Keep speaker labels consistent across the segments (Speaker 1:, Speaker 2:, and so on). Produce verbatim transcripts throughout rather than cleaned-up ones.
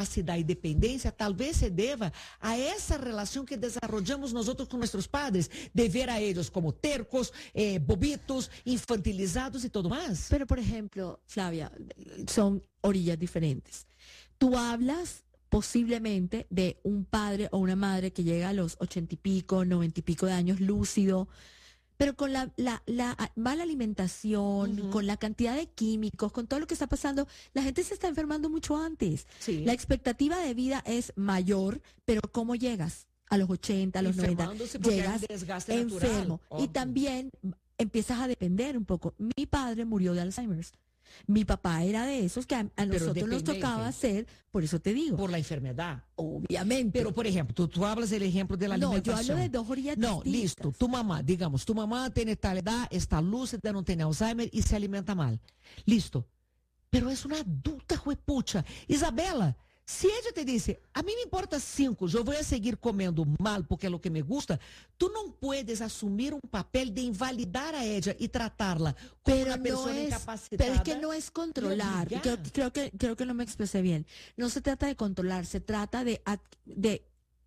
Speaker 1: incapacidad y dependencia tal vez se deba a esa relación que desarrollamos nosotros con nuestros padres, de ver a ellos como tercos, eh, bobitos, infantilizados y todo más.
Speaker 2: Pero, por ejemplo, Flavia, son orillas diferentes. Tú hablas posiblemente de un padre o una madre que llega a los ochenta y pico, noventa y pico de años lúcido, pero con la, la, la mala alimentación, uh-huh. con la cantidad de químicos, con todo lo que está pasando, la gente se está enfermando mucho antes.
Speaker 1: Sí.
Speaker 2: La expectativa de vida es mayor, pero ¿cómo llegas? A los ochenta, a los noventa, llegas enfermo.
Speaker 1: Natural,
Speaker 2: y también empiezas a depender un poco. Mi padre murió de Alzheimer's. Mi papá era de esos que a, a nosotros nos tocaba hacer, por eso te digo.
Speaker 1: Por la enfermedad.
Speaker 2: Obviamente.
Speaker 1: Pero, por ejemplo, tú, tú hablas del ejemplo de la
Speaker 2: no,
Speaker 1: alimentación.
Speaker 2: No, yo hablo de dos orillas
Speaker 1: No,
Speaker 2: distintas.
Speaker 1: listo. Tu mamá, digamos, tu mamá tiene tal edad, está lúcida, no tiene Alzheimer y se alimenta mal. Listo. Pero es una adulta juepucha. Isabela, se ella te dice, a mí me importa cinco, yo voy a seguir comiendo mal porque es lo que me gusta, tú no puedes asumir un papel de invalidar a ella y tratarla como
Speaker 2: pero
Speaker 1: una
Speaker 2: no
Speaker 1: persona
Speaker 2: es,
Speaker 1: incapacitada.
Speaker 2: Pero es que no es controlar. Creo, creo, que, creo que no me expresé bien. No se trata de controlar, se trata de, de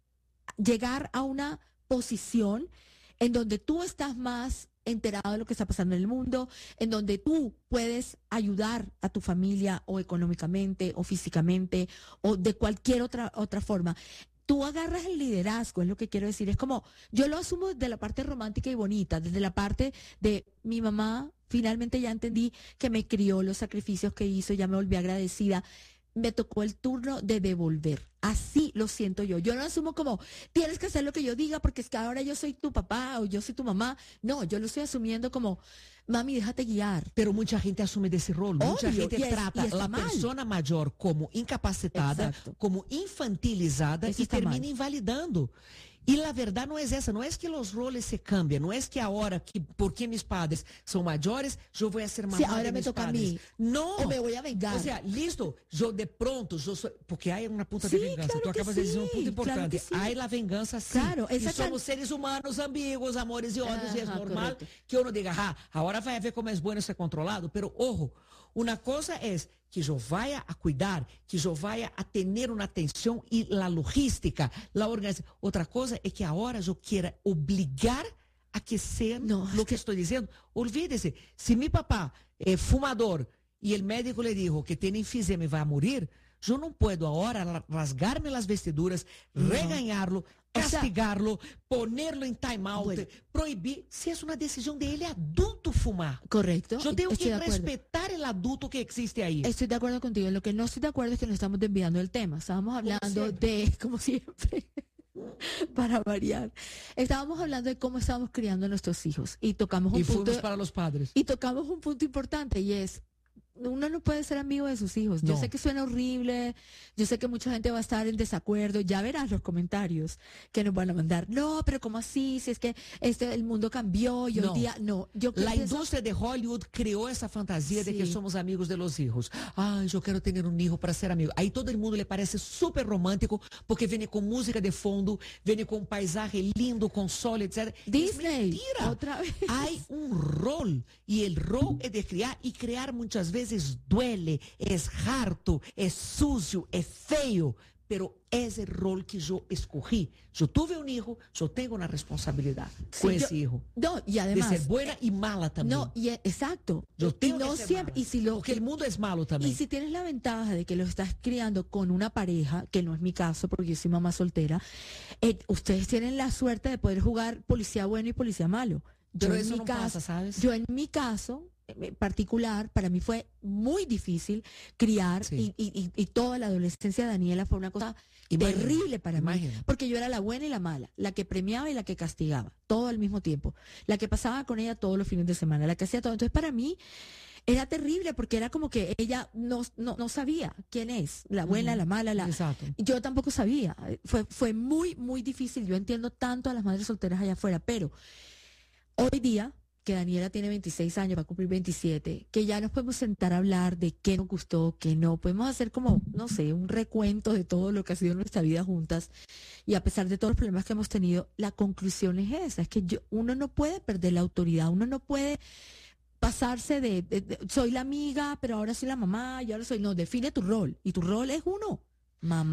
Speaker 2: llegar a una posición en donde tú estás más enterado de lo que está pasando en el mundo, en donde tú puedes ayudar a tu familia o económicamente o físicamente o de cualquier otra otra forma. Tú agarras el liderazgo, es lo que quiero decir. Es como, yo lo asumo desde la parte romántica y bonita, desde la parte de mi mamá, finalmente ya entendí que me crió, los sacrificios que hizo, ya me volví agradecida. Me tocó el turno de devolver. Así lo siento yo. Yo no asumo como, tienes que hacer lo que yo diga porque es que ahora yo soy tu papá o yo soy tu mamá. No, yo lo estoy asumiendo como, mami, déjate guiar.
Speaker 1: Pero mucha gente asume de ese rol.
Speaker 2: Obvio,
Speaker 1: mucha gente
Speaker 2: y es,
Speaker 1: trata
Speaker 2: y
Speaker 1: a la
Speaker 2: mal.
Speaker 1: persona mayor como incapacitada,
Speaker 2: Exacto.
Speaker 1: como infantilizada
Speaker 2: Eso
Speaker 1: y termina
Speaker 2: mal.
Speaker 1: invalidando. Y la verdad no es esa, no es que los roles se cambian, no es que ahora, que porque mis padres son mayores, yo voy a ser mamá
Speaker 2: sí, ahora
Speaker 1: de
Speaker 2: me
Speaker 1: mis
Speaker 2: toca
Speaker 1: padres.
Speaker 2: a mí.
Speaker 1: No.
Speaker 2: O me voy a vengar.
Speaker 1: O sea, listo, yo de pronto, yo soy, porque hay una punta
Speaker 2: sí,
Speaker 1: de venganza,
Speaker 2: claro
Speaker 1: tú acabas
Speaker 2: sí,
Speaker 1: de decir un punto importante,
Speaker 2: claro sí.
Speaker 1: hay la venganza sí,
Speaker 2: claro,
Speaker 1: y
Speaker 2: esa
Speaker 1: somos
Speaker 2: can...
Speaker 1: seres humanos, ambiguos, amores y odios,
Speaker 2: Ajá,
Speaker 1: y es normal
Speaker 2: correcto.
Speaker 1: que uno diga, ah, ahora vai a ver como es bueno ser controlado, pero ojo, una cosa es que yo vaya a cuidar, que yo vaya a tener una atención y la logística, la organización. Otra cosa es que ahora yo quiera obligar a que sean
Speaker 2: no,
Speaker 1: lo que, que estoy diciendo. Olvídese, si mi papá es fumador y el médico le dijo que tiene enfisema y va a morir, yo no puedo ahora rasgarme las vestiduras, no. regañarlo, castigarlo, o sea, ponerlo en time out, bueno, prohibir, si es una decisión de él adulto fumar.
Speaker 2: Correcto.
Speaker 1: Yo tengo
Speaker 2: estoy
Speaker 1: que respetar el adulto que existe ahí.
Speaker 2: Estoy de acuerdo contigo. Lo que no estoy de acuerdo es que nos estamos desviando del tema. Estábamos hablando de, como siempre, para variar. Estábamos hablando de cómo estábamos criando a nuestros hijos y tocamos un
Speaker 1: y
Speaker 2: punto.
Speaker 1: Y para los padres.
Speaker 2: Y tocamos un punto importante y es, uno no puede ser amigo de sus hijos. Yo
Speaker 1: no.
Speaker 2: sé que suena horrible, yo sé que mucha gente va a estar en desacuerdo, ya verás los comentarios que nos van a mandar. No, pero ¿cómo así? Si es que este el mundo cambió y
Speaker 1: no.
Speaker 2: hoy día no. Yo
Speaker 1: La industria eso... de Hollywood creó esa fantasía sí. de que somos amigos de los hijos. Ay, yo quiero tener un hijo para ser amigo. Ahí todo el mundo le parece súper romántico porque viene con música de fondo, viene con un paisaje lindo, con sol, etcétera.
Speaker 2: Disney,
Speaker 1: es mentira.
Speaker 2: Otra vez.
Speaker 1: Hay un rol y el rol es de criar y crear muchas veces duele, es harto, es sucio, es feo, pero es el rol que yo escogí. Yo tuve un hijo, yo tengo una responsabilidad sí, con ese
Speaker 2: yo,
Speaker 1: hijo.
Speaker 2: No, y además,
Speaker 1: de ser buena y mala también.
Speaker 2: No, y exacto.
Speaker 1: Yo tengo
Speaker 2: y no
Speaker 1: que ser
Speaker 2: siempre,
Speaker 1: mala,
Speaker 2: y si lo,
Speaker 1: porque el mundo es malo también.
Speaker 2: Y si tienes la ventaja de que lo estás criando con una pareja, que no es mi caso porque yo soy mamá soltera, eh, ustedes tienen la suerte de poder jugar policía bueno y policía malo. Yo
Speaker 1: pero
Speaker 2: en
Speaker 1: eso
Speaker 2: mi
Speaker 1: no
Speaker 2: caso,
Speaker 1: pasa, ¿sabes?
Speaker 2: Yo en mi caso particular, para mí fue muy difícil criar sí. y, y, y toda la adolescencia de Daniela fue una cosa imagina, terrible para imagina. mí, porque yo era la buena y la mala, la que premiaba y la que castigaba, todo al mismo tiempo, la que pasaba con ella todos los fines de semana, la que hacía todo. Entonces para mí era terrible porque era como que ella no, no, no sabía quién es, la buena, uh-huh. la mala, la...
Speaker 1: Exacto.
Speaker 2: Yo tampoco sabía, fue, fue muy, muy difícil. Yo entiendo tanto a las madres solteras allá afuera, pero hoy día que Daniela tiene veintiséis años, va a cumplir veintisiete, que ya nos podemos sentar a hablar de qué nos gustó, qué no. Podemos hacer como, no sé, un recuento de todo lo que ha sido nuestra vida juntas. Y a pesar de todos los problemas que hemos tenido, la conclusión es esa, es que yo, uno no puede perder la autoridad, uno no puede pasarse de, de, de, soy la amiga, pero ahora soy la mamá, y ahora soy, no, define tu rol. Y tu rol es uno, mamá.